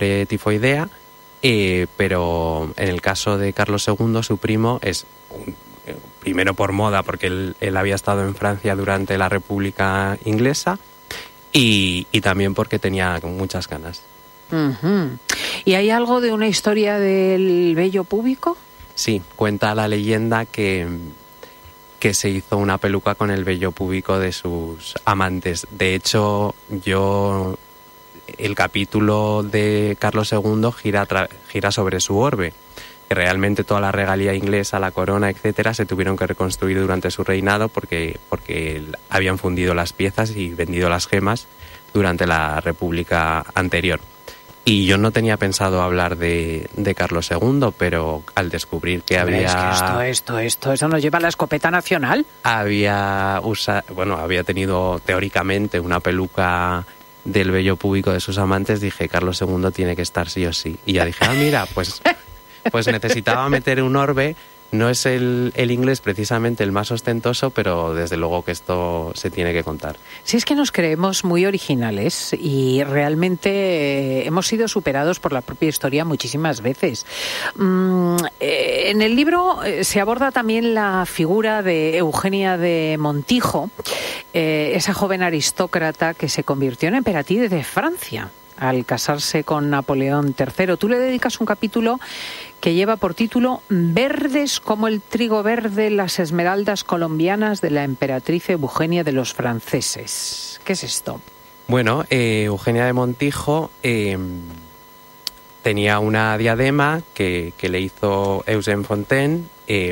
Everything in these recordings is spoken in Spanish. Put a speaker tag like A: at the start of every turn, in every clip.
A: fiebre tifoidea, pero en el caso de Carlos II, su primo, es primero por moda, porque él había estado en Francia durante la República Inglesa, y también porque tenía muchas ganas.
B: Uh-huh. ¿Y hay algo de una historia del vello púbico?
A: Sí, cuenta la leyenda que se hizo una peluca con el vello púbico de sus amantes. De hecho, el capítulo de Carlos II gira sobre su orbe, que realmente toda la regalía inglesa, la corona, etcétera, se tuvieron que reconstruir durante su reinado porque habían fundido las piezas y vendido las gemas durante la República anterior. Y yo no tenía pensado hablar de Carlos II, pero al descubrir que había...
B: Es que eso nos lleva a la escopeta nacional.
A: Había tenido teóricamente una peluca del vello púbico de sus amantes, dije, Carlos II tiene que estar sí o sí. Y ya dije, mira, pues necesitaba meter un orbe. No es el inglés precisamente el más ostentoso, pero desde luego que esto se tiene que contar.
B: Si es que nos creemos muy originales y realmente hemos sido superados por la propia historia muchísimas veces. En el libro se aborda también la figura de Eugenia de Montijo, esa joven aristócrata que se convirtió en emperatriz de Francia al casarse con Napoleón III. Tú le dedicas un capítulo que lleva por título Verdes como el trigo verde, las esmeraldas colombianas de la emperatriz Eugenia de los franceses. ¿Qué es esto?
A: Bueno, Eugenia de Montijo tenía una diadema que le hizo Eugène Fontaine,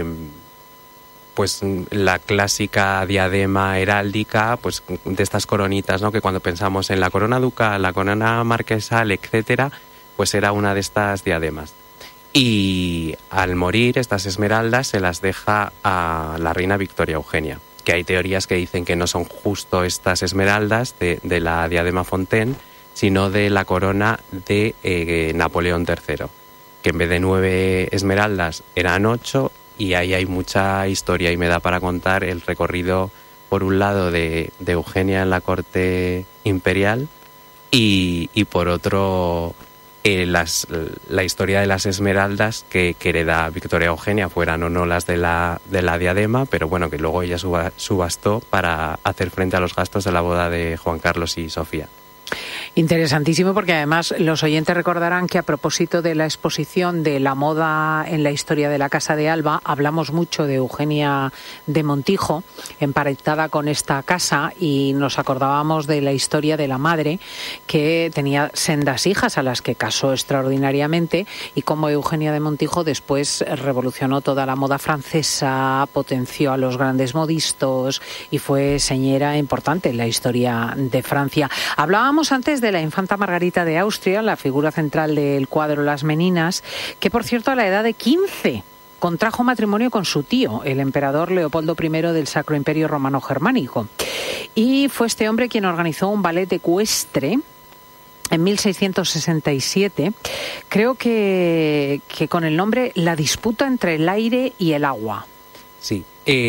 A: pues la clásica diadema heráldica, pues de estas coronitas, ¿no? Que cuando pensamos en la corona ducal, la corona marquesal, etcétera, pues era una de estas diademas. Y al morir, estas esmeraldas se las deja a la reina Victoria Eugenia, que hay teorías que dicen que no son justo estas esmeraldas de la diadema Fontaine, sino de la corona de Napoleón III, que en vez de 9 esmeraldas eran 8, y ahí hay mucha historia y me da para contar el recorrido, por un lado, de Eugenia en la corte imperial y por otro... la historia de las esmeraldas que hereda Victoria Eugenia, fueran o no las de la diadema, pero bueno, que luego ella subastó para hacer frente a los gastos de la boda de Juan Carlos y Sofía.
B: Interesantísimo, porque además los oyentes recordarán que a propósito de la exposición de la moda en la historia de la Casa de Alba, hablamos mucho de Eugenia de Montijo, emparentada con esta casa, y nos acordábamos de la historia de la madre, que tenía sendas hijas a las que casó extraordinariamente, y cómo Eugenia de Montijo después revolucionó toda la moda francesa, potenció a los grandes modistos y fue señora importante en la historia de Francia. Hablábamos antes de la infanta Margarita de Austria, la figura central del cuadro Las Meninas, que por cierto a la edad de 15 contrajo matrimonio con su tío, el emperador Leopoldo I del Sacro Imperio Romano Germánico. Y fue este hombre quien organizó un ballet ecuestre en 1667, creo que con el nombre La disputa entre el aire y el agua.
A: Sí.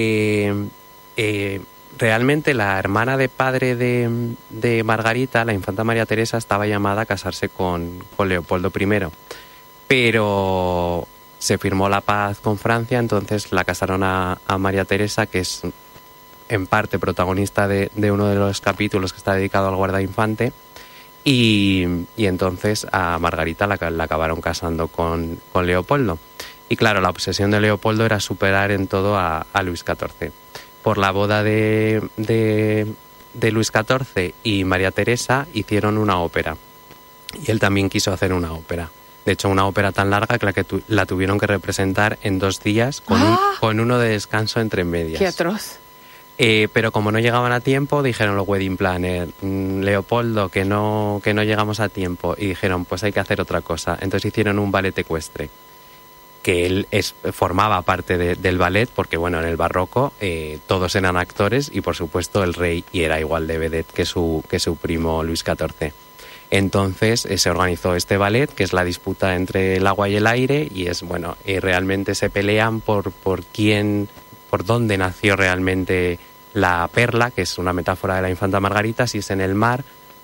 A: Realmente la hermana de padre de Margarita, la infanta María Teresa, estaba llamada a casarse con Leopoldo I, pero se firmó la paz con Francia, entonces la casaron a María Teresa, que es en parte protagonista de uno de los capítulos que está dedicado al guardainfante, y entonces a Margarita la acabaron casando con Leopoldo. Y claro, la obsesión de Leopoldo era superar en todo a Luis XIV. Por la boda de Luis XIV y María Teresa hicieron una ópera. Y él también quiso hacer una ópera. De hecho, una ópera tan larga que la tuvieron que representar en 2 días con uno de descanso entre medias.
B: ¡Qué atroz!
A: Pero como no llegaban a tiempo, dijeron los wedding planner, Leopoldo, que no llegamos a tiempo. Y dijeron, pues hay que hacer otra cosa. Entonces hicieron un ballet ecuestre, que él formaba parte del ballet, porque bueno, en el barroco todos eran actores y por supuesto el rey y era igual de vedette que su primo Luis XIV. Entonces se organizó este ballet, que es la disputa entre el agua y el aire, y es bueno, realmente se pelean por dónde nació realmente la perla, que es una metáfora de la infanta Margarita, si es en el mar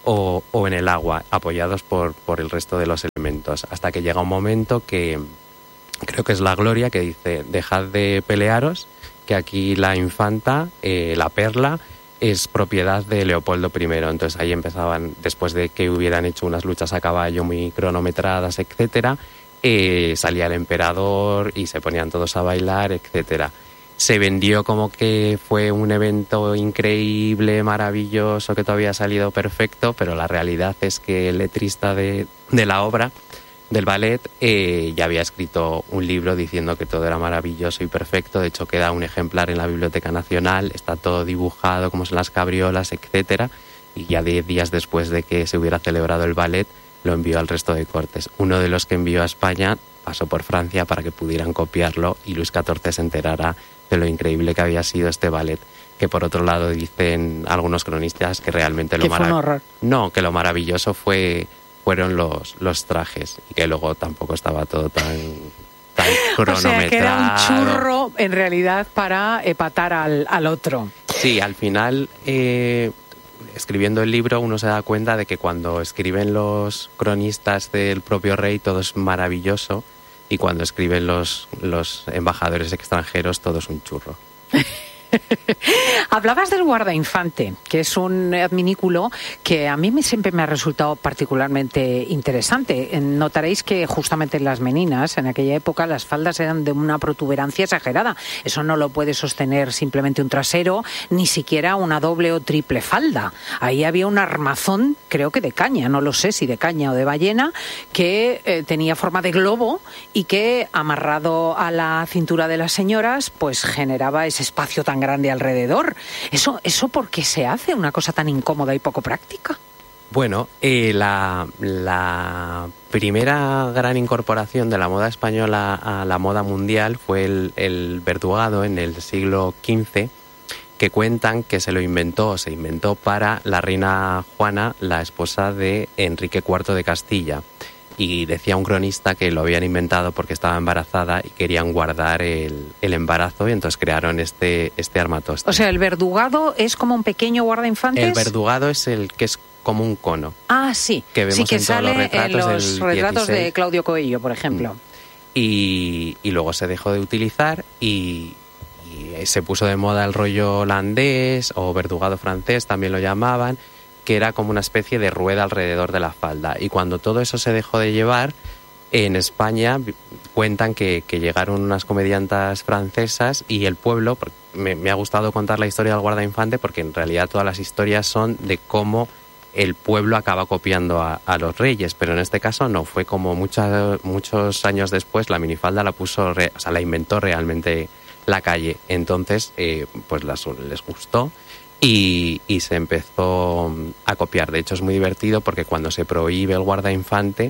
A: o en el agua, apoyados por el resto de los elementos, hasta que llega un momento que creo que es la Gloria, que dice: dejad de pelearos, que aquí la infanta, la Perla, es propiedad de Leopoldo I. Entonces ahí empezaban, después de que hubieran hecho unas luchas a caballo muy cronometradas, etcétera, salía el emperador y se ponían todos a bailar, etcétera. Se vendió como que fue un evento increíble, maravilloso, que todo había salido perfecto, pero la realidad es que el letrista de la obra, del ballet, ya había escrito un libro diciendo que todo era maravilloso y perfecto. De hecho, queda un ejemplar en la Biblioteca Nacional, está todo dibujado como son las cabriolas, etcétera, y ya 10 días después de que se hubiera celebrado el ballet, lo envió al resto de cortes. Uno de los que envió a España pasó por Francia para que pudieran copiarlo y Luis XIV se enterara de lo increíble que había sido este ballet, que por otro lado dicen algunos cronistas que realmente
B: que fue un horror.
A: No, que lo maravilloso fueron los trajes, y que luego tampoco estaba todo tan cronometrado.
B: O sea, que era un churro en realidad para epatar al otro.
A: Sí, al final, escribiendo el libro, uno se da cuenta de que cuando escriben los cronistas del propio rey todo es maravilloso, y cuando escriben los embajadores extranjeros todo es un churro.
B: Hablabas del guardainfante, que es un adminículo que a mí siempre me ha resultado particularmente interesante. Notaréis que justamente en las meninas, en aquella época, las faldas eran de una protuberancia exagerada. Eso no lo puede sostener simplemente un trasero, ni siquiera una doble o triple falda. Ahí había un armazón, creo que de caña, no lo sé si de caña o de ballena, que tenía forma de globo y que, amarrado a la cintura de las señoras, pues generaba ese espacio tan grande alrededor. ¿Eso por qué se hace una cosa tan incómoda y poco práctica?
A: Bueno, la primera gran incorporación de la moda española a la moda mundial fue el verdugado en el siglo XV, que cuentan que se inventó para la reina Juana, la esposa de Enrique IV de Castilla. Y decía un cronista que lo habían inventado porque estaba embarazada y querían guardar el embarazo, y entonces crearon este armatoste.
B: O sea, ¿el verdugado es como un pequeño guardainfantes?
A: El verdugado es el que es como un cono.
B: Ah, sí.
A: Que vemos
B: que
A: en todos
B: sale
A: los retratos
B: de Claudio Coello, por ejemplo.
A: Y luego se dejó de utilizar y se puso de moda el rollo holandés o verdugado francés, también lo llamaban, que era como una especie de rueda alrededor de la falda. Y cuando todo eso se dejó de llevar, en España cuentan que llegaron unas comediantas francesas y el pueblo, me ha gustado contar la historia del guardainfante porque en realidad todas las historias son de cómo el pueblo acaba copiando a los reyes, pero en este caso no, fue como muchos años después la minifalda la inventó realmente la calle. Entonces, pues les gustó. Y se empezó a copiar. De hecho, es muy divertido porque cuando se prohíbe el guardainfante,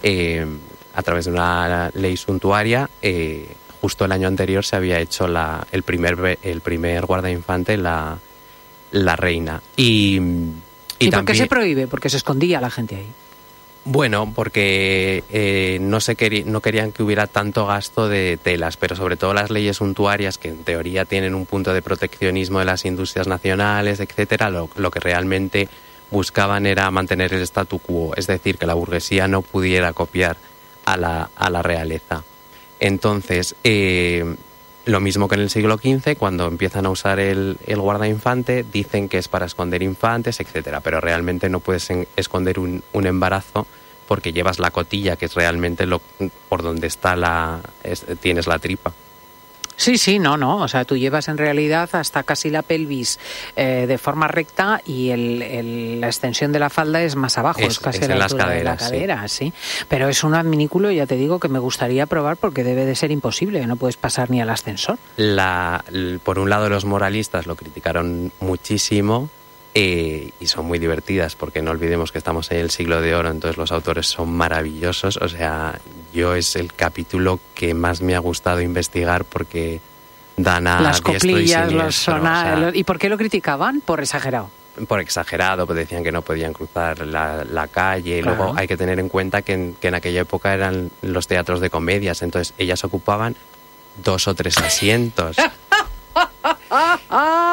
A: a través de una ley suntuaria, justo el año anterior se había hecho el primer guardainfante, la reina. ¿Y
B: también, por qué se prohíbe? Porque se escondía la gente ahí.
A: Bueno, porque no querían que hubiera tanto gasto de telas, pero sobre todo las leyes suntuarias, que en teoría tienen un punto de proteccionismo de las industrias nacionales, etcétera, lo que realmente buscaban era mantener el statu quo, es decir, que la burguesía no pudiera copiar a la realeza. Entonces, lo mismo que en el siglo XV, cuando empiezan a usar el guardainfante, dicen que es para esconder infantes, etcétera, pero realmente no puedes esconder un embarazo porque llevas la cotilla, que es realmente por donde tienes la tripa.
B: Sí, no, o sea, tú llevas en realidad hasta casi la pelvis de forma recta y la extensión de la falda es más abajo, es casi a la altura de la cadera, sí. Pero es un adminículo, ya te digo, que me gustaría probar porque debe de ser imposible, no puedes pasar ni al ascensor.
A: Por un lado, los moralistas lo criticaron muchísimo y son muy divertidas porque no olvidemos que estamos en el siglo de oro, entonces los autores son maravillosos, o sea, es el capítulo que más me ha gustado investigar porque dan a
B: las coplillas,
A: diestro,
B: ¿y por qué lo criticaban? Por exagerado.
A: Por exagerado, pues decían que no podían cruzar la calle. Claro. Y luego hay que tener en cuenta que en aquella época eran los teatros de comedias, entonces ellas ocupaban 2 o 3 asientos.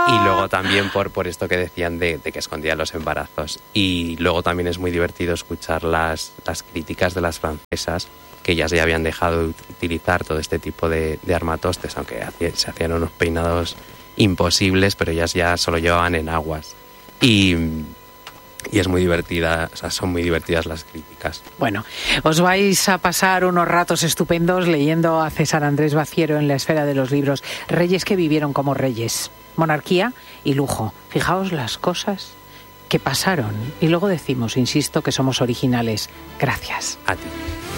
A: Y luego también por esto que decían de que escondían los embarazos. Y luego también es muy divertido escuchar las críticas de las francesas, que ellas ya habían dejado de utilizar todo este tipo de armatostes, aunque se hacían unos peinados imposibles, pero ellas ya solo llevaban enaguas. Y es muy divertida, o sea, son muy divertidas las críticas.
B: Bueno, os vais a pasar unos ratos estupendos leyendo a César Andrés Baciero en la esfera de los libros. Reyes que vivieron como reyes, monarquía y lujo. Fijaos las cosas que pasaron. Y luego decimos, insisto, que somos originales. Gracias.
A: A ti.